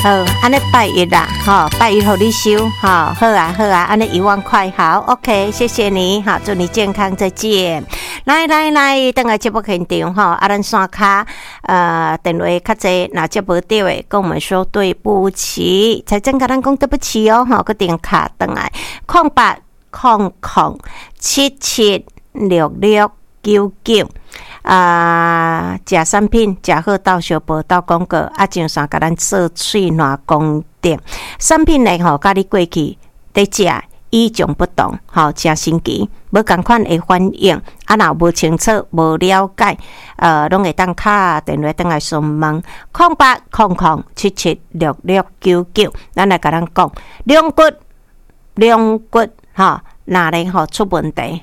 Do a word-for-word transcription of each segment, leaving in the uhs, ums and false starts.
好，安尼拜一啦，哈，拜一互你收，哈，好啊，好啊，安尼一万块，好 ，OK， 谢谢你，好，祝你健康，再见。来来来，等下节目现场，哈，啊，咱线卡，呃，电话较济，那接无到的，跟我们说对不起，才真甲咱讲对不起哦，哈，个电卡等来，空八空空七七六六九九。啊，食产品食好到小报到广告，啊，上山甲咱做喙暖功德。产品呢吼，甲你过去在食与众不同，吼，真神奇，无共款的反应。啊，若无清楚、无了解，呃，拢会当敲电话登来询问，空八空空七七六六九九，咱来甲咱讲，两骨两骨，吼，哪里吼出问题，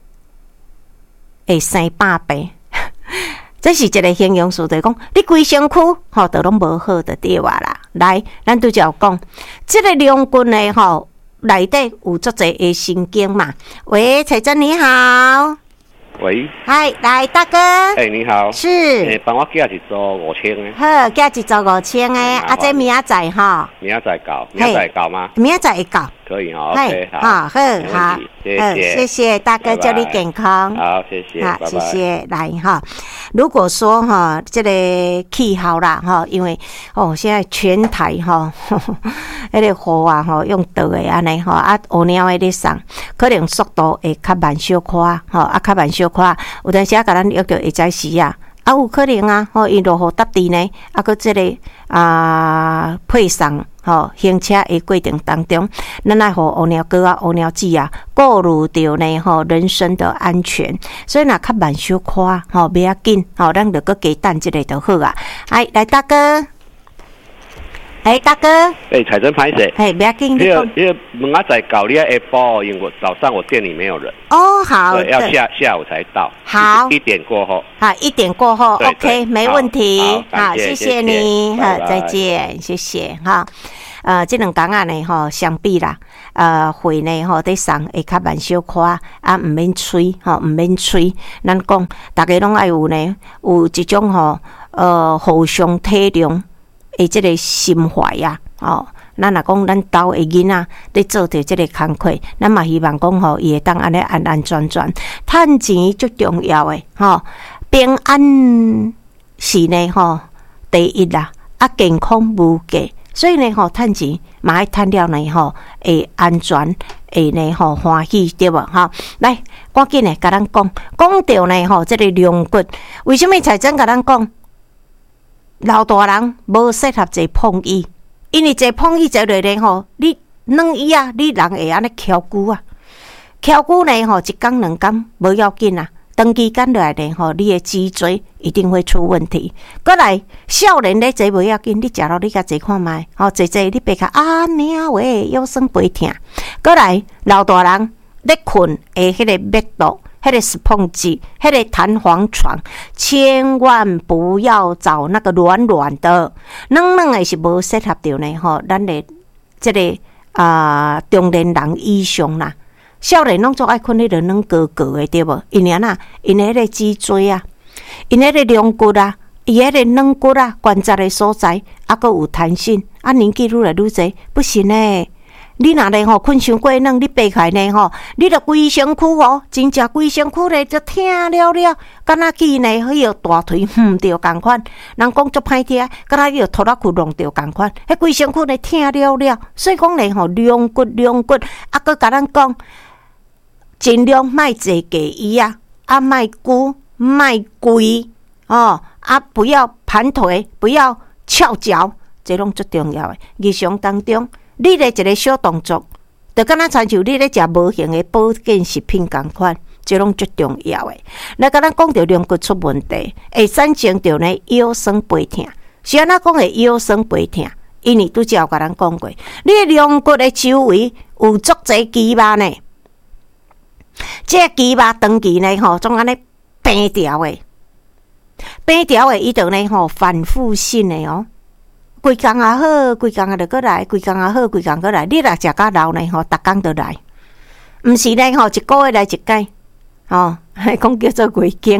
会生百病。这是一个形容词，就是讲你规身躯吼都拢无好的对话啦。来，咱拄则有讲，这个两骨呢吼内底有足侪的神经嘛。喂，彩珍你好。 喂， 嗨，来大哥。 哎、欸，你好。 是。 诶、欸，帮我寄一组五千的。 好，寄一组五千的，啊，这明仔载吼。 明仔载搞，明仔载搞吗？ 明仔载会搞。 可以哦 ，OK， 好， 好，好， 谢谢， 谢谢大哥，祝你健康。 好，谢谢， 好，谢谢。来哈，如果说哈，这个气候啦哈，因为哦，现在全台哈，那个雨啊哈，用倒的安尼哈，啊，乌鸟的咧送，可能速度会较慢小可，吼，啊，较慢小可，有阵时啊，甲咱约着会知时啊。啊，有可能啊，吼，因落雨搭地呢，啊，搁即个啊配送吼行车的过程当中，咱爱互乌鸟哥啊、乌鸟子啊，顾虑到呢吼人身的安全，所以若较慢小可吼，不要紧，吼，咱就搁加等一下就好啊。哎，来大哥。哎、欸，大哥， 哎、欸，彩珍拍谁？ 哎，不要紧， 因为因为明仔载搞你下晡，因为我早上我店里没有人。 哦，好， 要下下午才到。 好， 一点过后。 好，一点过后 ，OK， 对没问题。好， 好谢谢你，好，再见，谢谢哈。呃，这两工啊呢，吼，相比啦，呃，会呢，吼，得送会较慢小可啊，唔免催，吼，唔免催。咱讲，大家拢爱有呢，有一种吼，呃，互相体谅。诶，即个心怀呀，哦，咱若讲咱兜诶囡仔咧做着即个工课，咱嘛希望讲吼，伊会当安尼安安全全，趁钱最重要诶，吼，平安是呢吼第一啦，啊健康无价，所以呢吼趁钱嘛爱趁了呢吼，会安全，会呢吼欢喜对无吼？来，赶紧诶，甲咱讲，讲到呢吼，即个龙骨，为什么才真甲咱讲？老大人无适合坐碰椅，因为坐碰椅坐落来吼，你软椅啊，你人会安尼翘久啊，翘久呢吼，一工两工无要紧啊，长期间落来呢吼，你的脊椎一定会出问题。过来，少年咧坐无要紧，你食落你甲坐看觅，吼坐坐你别卡啊娘喂，腰酸背痛。过来，老大人咧困诶，迄个密度。迄个是碰击，迄个弹簧床，千万不要找那个软软的，软软的是无适合着呢吼。咱的这个啊、呃、中年人以上啦，少年拢做爱困迄个软高高的对无？因为呐，因迄个脊椎啊，因迄个龙骨啊，伊迄个软骨啊，关节的所在啊，阁有弹性啊，年纪愈来愈侪，不行嘞。你若咧吼困伤过软，你爬起来呢吼，你着规身躯哦，真正规身躯咧就疼了了，敢若去呢迄个大腿哼着共款，人讲足歹听，敢若迄个拖拉裤弄着共款，迄规身躯咧疼了了，所以讲咧吼，两骨两骨，啊，佮甲咱讲，尽量莫坐架椅啊，啊，莫久莫跪哦，啊，不要盘腿，不要翘脚，这拢最重要诶。日常当中。你咧一个小动作，就敢若亲像你咧食无形的保健食品共款，这拢最重要诶。来，甲咱讲到两骨出问题，会产生着呢腰酸背痛。是安怎讲会腰酸背痛？因为拄则有甲咱讲过，你的两骨的周围有足侪肌肉呢，这个肌肉长期呢吼，总安尼平调诶，平调诶，伊就呢吼反复性诶哦。规工也好，规工也就过来，规工也好，规工过来。你若食甲老呢吼，逐工就来，毋是呢吼，一个月来一届，吼，讲叫做月经。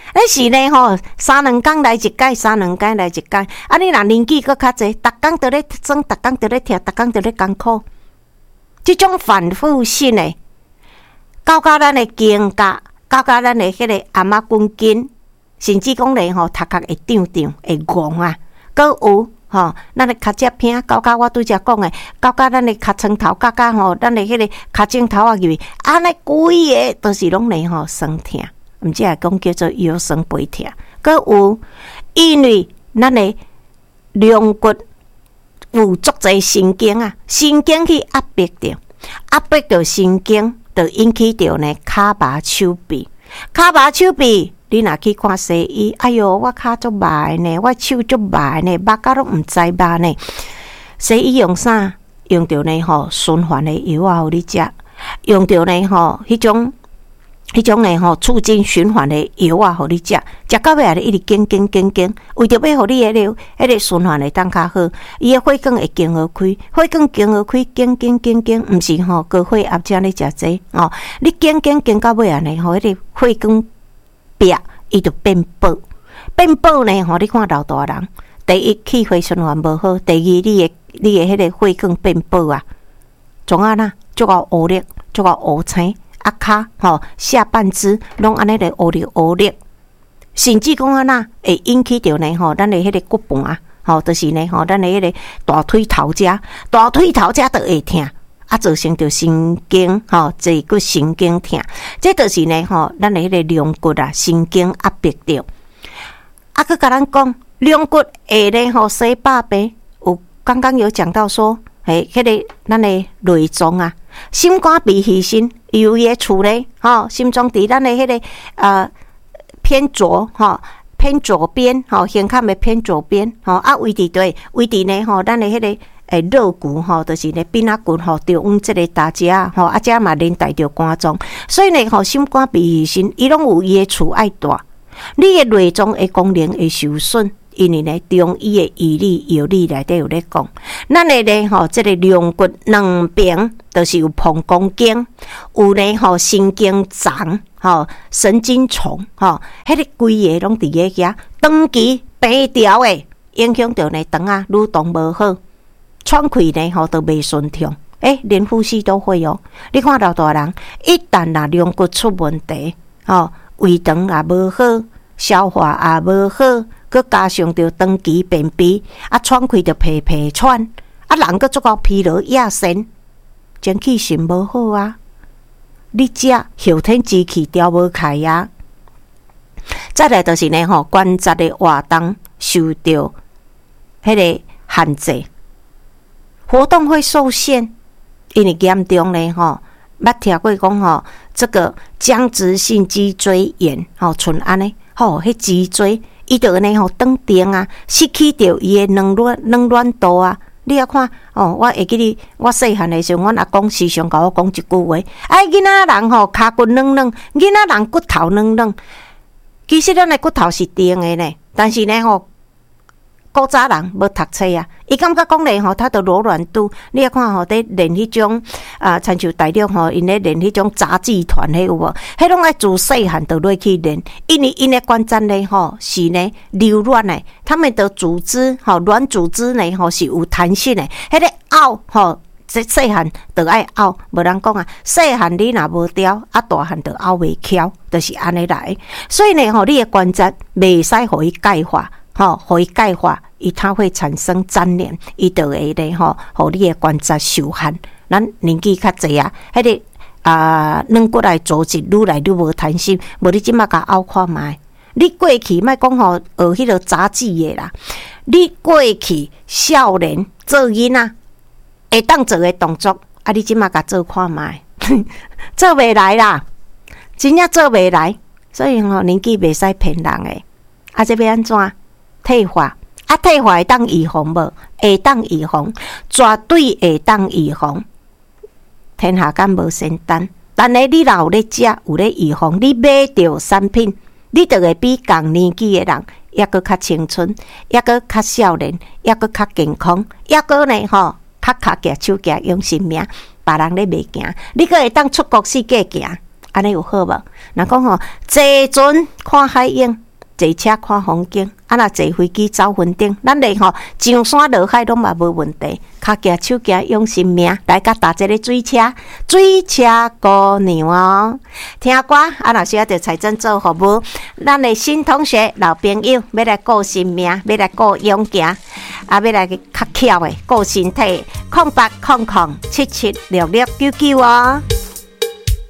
迄时呢吼，三两工来一届，三两工来一届。啊，你若年纪搁较济，逐工都咧装，逐工都咧听，逐工都咧艰苦。即种反复性诶，到到咱诶经甲，到到咱诶迄个阿嬷滚筋，甚至讲咧吼，头壳会胀胀，会戆啊，搁有。吼，咱诶脚趾片，到到我拄则讲诶，到到咱诶脚床头，到到吼，咱诶迄个脚趾头啊入去，安尼规个都是拢咧吼酸痛，毋只系讲叫做腰酸背痛，搁有因为咱诶龙骨有足侪神经啊，神经去压迫着，压迫着神经，就引起着呢骹麻手臂，骹麻手臂。你若去看西医，哎哟，我骹足麻呢，我手足麻呢，肉甲拢毋知麻呢。西医用啥？用着呢吼循环的药啊，互你食；用着呢吼迄种、迄种呢吼促进循环的药啊，互你食。食到尾啊，一直经经经经，为着要互你迄个、迄个循环会当较好，伊的血管会经而开，血管经而开，经经经经，毋是吼高血压遮咧食济哦。你经经经到尾啊呢，吼迄个血管。壁伊就变薄，变薄呢？吼，你看老大人，第一气血循环无好，第二你的你的迄个血管变薄啊，总啊呐，足够乌力，足够乌青，啊骹吼下半肢拢安尼咧乌力乌力，甚至讲啊呐会引起着呢吼，咱的迄个骨盘，吼，就是呢吼，咱的迄个大腿头遮，大腿头遮都会痛。啊，造成着神经吼，坐骨神经痛，这就是呢吼，咱的迄个龙骨啊，神经压迫着。啊，佮甲咱讲，龙骨下呢吼，洗百病，有刚刚有讲到说，嘿，迄、那个咱的内脏啊，心肝脾肺肾，有伊的处咧，吼，心脏伫咱的迄、那个呃偏左吼。偏左边，吼，胸腔的偏左边，吼，啊，位伫对，位伫呢，吼，咱的迄个诶肋骨，吼，就是呢鼻仔骨，吼，着往即个大只啊，吼，啊，遮嘛连带着肝脏，所以呢，吼，心肝脾肺肾，伊拢有伊的厝爱大，你的内脏的功能会受损。因为呢，中医的医理药理内底有咧讲，咱的呢吼，即、这个龙骨两边都是有膀胱经，有呢吼神经丛，吼神经丛，吼，迄个规个拢伫个遐，长期病调的，影响到呢肠啊蠕动无好，喘气呢吼都袂顺畅，诶、欸，连呼吸都会哦。你看老大人，一旦若龙骨出问题，吼胃肠也无好，消化也无好。佮加上着长期便秘，啊喘气着皮皮喘，啊人佮足够疲劳亚神，精气神无好啊！你食后天之气调无开啊！再来就是呢吼，关节的活动受到迄个限制，活动会受限，因为严重呢吼，捌听过讲吼，这个僵直性脊椎炎，吼像安尼，吼迄脊椎。伊就呢吼断电啊，失去着伊的软软软软度啊。你也看哦，我会记哩，我细汉的时候，阮阿公时常甲我讲一句话：哎，囡仔人吼骹骨软软，囡仔人骨头软软。其实咱的骨头是硬的呢，但是呢吼，古早人无读册啊，伊感觉讲咧吼，它的柔软度，你也看吼，伫练迄种啊，亲像大陆吼，因咧练迄种杂技团，迄有无？迄拢爱自细汉就落去练，因为因的关节呢吼是呢柔软的，他们的组织吼软组织呢吼是有弹性的，迄个拗吼。这细汉就爱拗，无人讲啊。细汉你若无调，啊大汉就拗袂翘，就是安尼来。所以呢，吼，你的关节袂使互伊钙化，吼，互伊钙化，伊它会产生粘连，伊就会咧吼，互你的关节受限。咱年纪较济啊，迄个啊软骨来组织愈来愈无弹性，无你即马甲拗看卖。你过去莫讲吼学迄个杂技的啦，你过去少年做囡仔。会当做的动作，啊！你即马甲做看卖，做袂来啦，真正做袂来。所以吼，年纪袂使骗人诶。啊，这要安怎退化？啊，退化会当预防无？会当预防，绝对会当预防。天下间无仙丹，但是你若有咧食，有咧预防，你买着产品，你就会比共年纪诶人抑阁较青春，抑阁较少年，抑阁较健康，抑阁呢吼。较脚举手举用性命，别人咧袂行，你阁会当出国世界行，啊！ 安尼有好无？若讲吼，坐船看海影，坐车看风景，啊若坐飞机走云顶，咱咧吼上山落海拢嘛无问题。脚行手行用生命，来甲搭一个水车，水车姑娘哦，听歌啊！若需要着财政做服务，咱的新同学、老朋友要来顾生命，要来顾勇行，啊，要来较巧的顾身体，空八空空七七六六九九哦。